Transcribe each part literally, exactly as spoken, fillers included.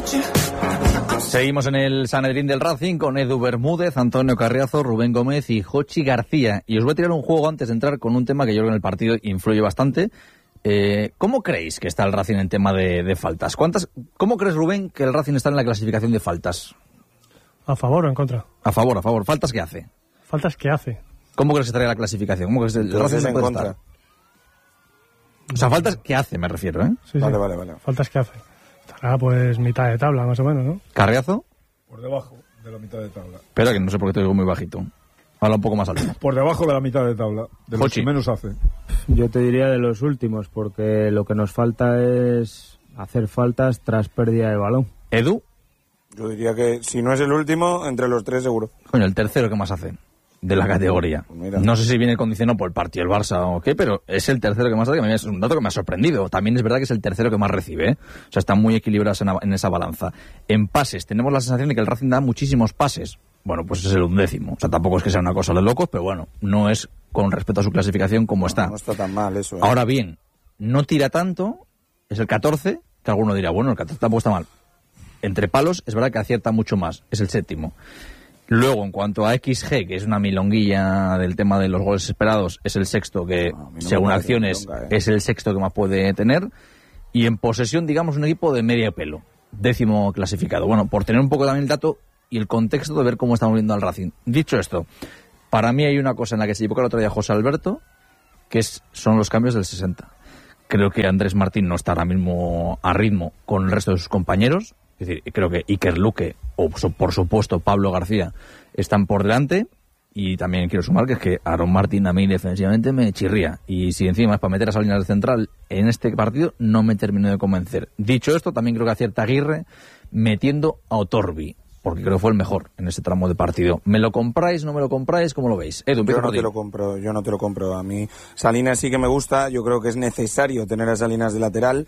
Seguimos en el Sanedrín del Racing con Edu Bermúdez, Antonio Carriazo, Rubén Gómez y Jochi García. Y os voy a tirar un juego antes de entrar con un tema que yo creo que en el partido influye bastante. Eh, ¿Cómo creéis que está el Racing en tema de, de faltas? ¿Cuántas? ¿Cómo crees, Rubén, que el Racing está en la clasificación de faltas? ¿A favor o en contra? A favor, a favor. ¿Faltas qué hace? ¿Faltas qué hace? ¿Cómo crees que estaría la clasificación? ¿Cómo crees que el Racing en puede contra. estar? O sea, faltas qué hace, me refiero, ¿eh? Sí, Vale, sí. vale, vale. ¿Faltas qué hace? Estará pues mitad de tabla, más o menos, ¿no? ¿Carriazo? Por debajo de la mitad de tabla. Espera, que no sé por qué te digo muy bajito. Habla un poco más alto. Por debajo de la mitad de tabla. De los Jochi. que menos hace. Yo te diría de los últimos, porque lo que nos falta es hacer faltas tras pérdida de balón. ¿Edu? Yo diría que si no es el último, entre los tres seguro. Coño, el tercero que más hace de la categoría. Pues mira. No sé si viene condicionado por el partido del Barça o qué, pero es el tercero que más hace, que a mí es un dato que me ha sorprendido. También es verdad que es el tercero que más recibe, ¿eh? O sea, están muy equilibrados en, en esa balanza. En pases, tenemos la sensación de que el Racing da muchísimos pases. Bueno, pues es el undécimo. O sea, tampoco es que sea una cosa de locos, pero bueno, no es con respecto a su clasificación como está. No está tan mal eso. ¿eh? Ahora bien, no tira tanto, es el catorce, que alguno dirá, bueno, el catorce tampoco está mal. Entre palos, es verdad que acierta mucho más, es el séptimo. Luego, en cuanto a X G, que es una milonguilla del tema de los goles esperados, es el sexto que, No, a mí no según me parece acciones, milonga, ¿eh? es el sexto que más puede tener. Y en posesión, digamos, un equipo de medio pelo, décimo clasificado. Bueno, por tener un poco también el dato y el contexto de ver cómo estamos viendo al Racing. Dicho esto, para mí hay una cosa en la que se equivoca el otro día José Alberto, que es, son los cambios del sesenta. Creo que Andrés Martín no está ahora mismo a ritmo con el resto de sus compañeros. Es decir, creo que Iker Luque o por supuesto Pablo García están por delante. Y también quiero sumar que es que Aaron Martín a mí defensivamente me chirría. Y si encima es para meter a Salinas de central en este partido, no me terminó de convencer. Dicho esto, también creo que acierta Aguirre metiendo a Otorbi, porque creo que fue el mejor en ese tramo de partido. ¿Me lo compráis, no me lo compráis? ¿Cómo lo veis? Edu, Yo no por te ti. lo compro, yo no te lo compro. A mí Salinas sí que me gusta, yo creo que es necesario tener a Salinas de lateral,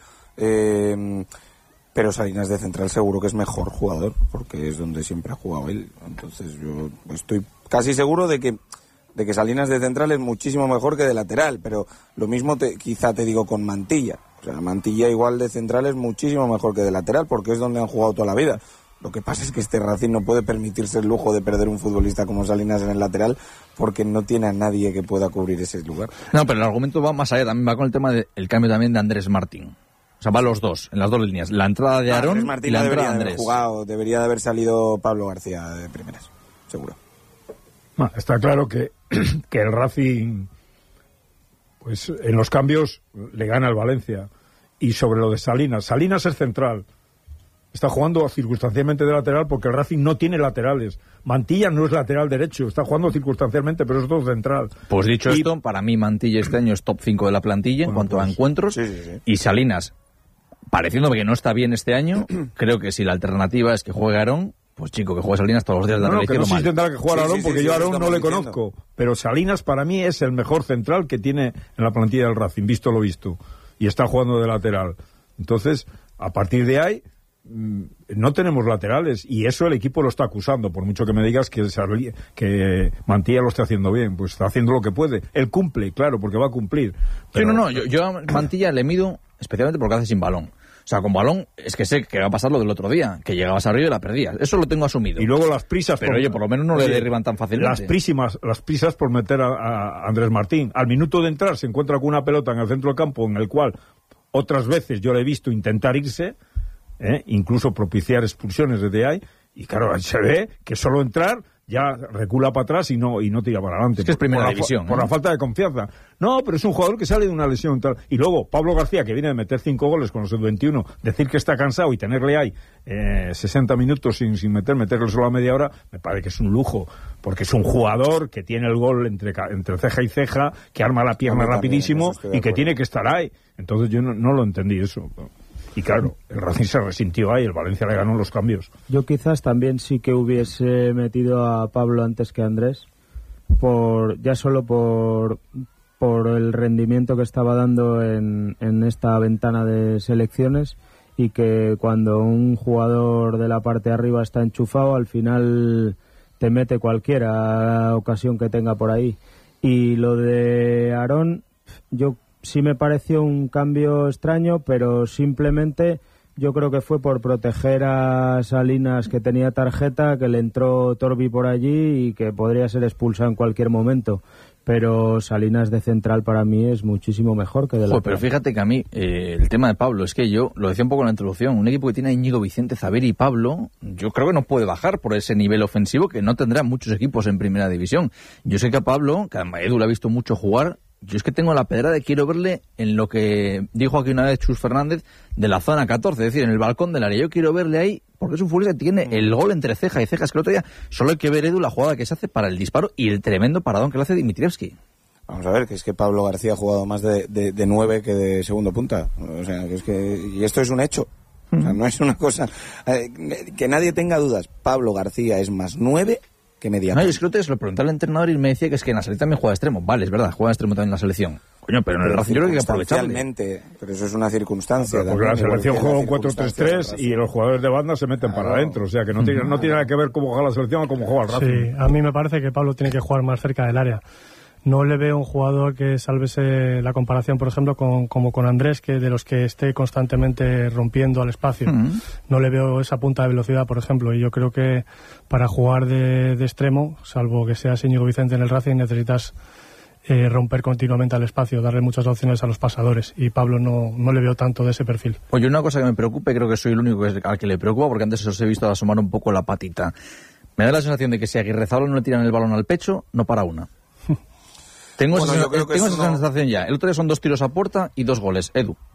eh, pero Salinas de central seguro que es mejor jugador, porque es donde siempre ha jugado él. Entonces yo estoy casi seguro de que de que Salinas de central es muchísimo mejor que de lateral, pero lo mismo te, quizá te digo con Mantilla. O sea, Mantilla igual de central es muchísimo mejor que de lateral, porque es donde han jugado toda la vida. Lo que pasa es que este Racing no puede permitirse el lujo de perder un futbolista como Salinas en el lateral porque no tiene a nadie que pueda cubrir ese lugar. No, pero el argumento va más allá, también va con el tema del cambio también de Andrés Martín. O sea, va los dos, en las dos líneas. La entrada de Aarón Andrés y Martín la no entrada debería de de haber Andrés. jugado, debería de haber salido Pablo García de primeras, seguro. Ah, está claro que, que el Racing, pues en los cambios le gana al Valencia. Y sobre lo de Salinas, Salinas es central. Está jugando circunstancialmente de lateral porque el Racing no tiene laterales. Mantilla no es lateral derecho, está jugando circunstancialmente, pero es todo central. Pues dicho Y- esto, para mí Mantilla este año es top cinco de la plantilla en Bueno, cuanto a pues, encuentros. sí, sí, sí. Y Salinas, pareciéndome que no está bien este año, creo que si la alternativa es que juegue Aarón, pues chico, que juegue Salinas todos los días de la No, no, vida que no hicieron sé si mal. tendrá que jugar Sí, Aarón, sí, porque sí, yo a sí, Aarón lo no le estamos diciendo. conozco. Pero Salinas para mí es el mejor central que tiene en la plantilla del Racing, visto lo visto. Y está jugando de lateral. Entonces, a partir de ahí, mm, no tenemos laterales. Y eso el equipo lo está acusando. Por mucho que me digas que, Sarli- que Mantilla lo está haciendo bien. Pues está haciendo lo que puede. Él cumple, claro, porque va a cumplir. Pero, Sí, no, no, yo, yo a Mantilla le mido especialmente porque hace sin balón. O sea, con balón es que sé que va a pasar lo del otro día, que llegabas arriba y la perdías. Eso lo tengo asumido. Y luego las prisas... Pero oye, por lo menos no le Oye, derriban tan fácilmente. Las prísimas, las prisas por meter a, a Andrés Martín. Al minuto de entrar se encuentra con una pelota en el centro del campo en el cual otras veces yo le he visto intentar irse, ¿eh? Incluso propiciar expulsiones desde ahí, y claro, ahí se ve que solo entrar ya recula para atrás y no y no tira para adelante. Es que es por- primera por la fa- división, Por ¿eh? la falta de confianza. No, pero es un jugador que sale de una lesión tal. Y luego, Pablo García, que viene de meter cinco goles con los sub veintiuno, decir que está cansado y tenerle ahí eh, sesenta minutos sin, sin meter, meterle solo a media hora, me parece que es un lujo. Porque es un jugador que tiene el gol entre, ca- entre ceja y ceja, que arma la pierna A mí también, rapidísimo eso estoy de y que acuerdo. tiene que estar ahí. Entonces yo no, no lo entendí eso. Y claro, el Racing se resintió ahí, el Valencia le ganó los cambios. Yo quizás también sí que hubiese metido a Pablo antes que a Andrés, por ya solo por, por el rendimiento que estaba dando en, en esta ventana de selecciones, y que cuando un jugador de la parte de arriba está enchufado, al final te mete cualquiera ocasión que tenga por ahí. Y lo de Aarón, yo sí me pareció un cambio extraño, pero simplemente yo creo que fue por proteger a Salinas, que tenía tarjeta, que le entró Torbi por allí y que podría ser expulsado en cualquier momento. Pero Salinas de central para mí es muchísimo mejor que de lateral. Pero fíjate que a mí, eh, el tema de Pablo, es que yo, lo decía un poco en la introducción, un equipo que tiene a Íñigo, Vicente, Zaveri y Pablo, yo creo que no puede bajar por ese nivel ofensivo que no tendrán muchos equipos en primera división. Yo sé que a Pablo, que además Edu lo ha visto mucho jugar, yo es que tengo la pedra de quiero verle en lo que dijo aquí una vez Chus Fernández de la zona catorce, es decir, en el balcón del área. Yo quiero verle ahí porque es un futbolista que tiene el gol entre ceja y cejas, que el otro día solo hay que ver, Edu, la jugada que se hace para el disparo y el tremendo paradón que le hace Dimitrievski. Vamos a ver, que es que Pablo García ha jugado más de, de, de nueve que de segundo punta. O sea, que es que... Y esto es un hecho. O sea, no es una cosa... Eh, que nadie tenga dudas. Pablo García es más nueve que media No, punta. yo es que otro día se lo pregunté al entrenador y me decía que es que en la selección también juega de extremo. Vale, es verdad, juega de extremo también en la selección. Coño, pero en el Racing yo creo que hay que aprovecharle. Circunstancialmente, pero eso es una circunstancia. Pero porque la también, selección igual que juega la un cuatro tres circunstancia tres del y los jugadores de banda se meten Claro. para adentro. O sea, que no tiene, no tiene nada que ver cómo juega la selección o cómo juega el Racing. Sí, a mí me parece que Pablo tiene que jugar más cerca del área. No le veo un jugador que salvese la comparación, por ejemplo, con, como con Andrés, que de los que esté constantemente rompiendo al espacio. Uh-huh. No le veo esa punta de velocidad, por ejemplo. Y yo creo que para jugar de, de extremo, salvo que seas Íñigo Vicente en el Racing, necesitas eh, romper continuamente al espacio, darle muchas opciones a los pasadores. Y Pablo no, no le veo tanto de ese perfil. Oye, una cosa que me preocupa, creo que soy el único que, al que le preocupa, porque antes os he visto asomar un poco la patita. Me da la sensación de que si a Aguirre Zabala no le tiran el balón al pecho, no para una. Tengo, Bueno, esa, yo creo que tengo eso esa no- sensación ya. El otro día son dos tiros a puerta y dos goles. Edu.